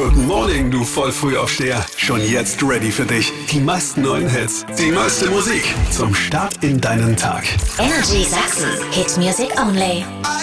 Guten Morgen, du Vollfrühaufsteher. Schon jetzt ready für dich. Die meisten neuen Hits, die meiste Musik zum Start in deinen Tag. Energy Sachsen. Hit Music Only.